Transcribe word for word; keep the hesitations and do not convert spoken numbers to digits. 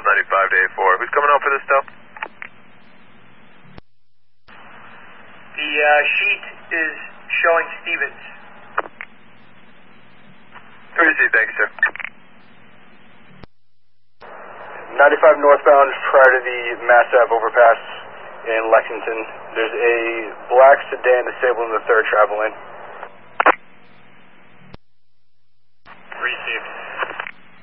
ninety-five to A four. Who's coming out for this still? The uh, sheet is showing Stevens. Receive, thanks, sir. ninety-five northbound prior to the Mass Ave overpass in Lexington. There's a black sedan disabled in the third travel lane.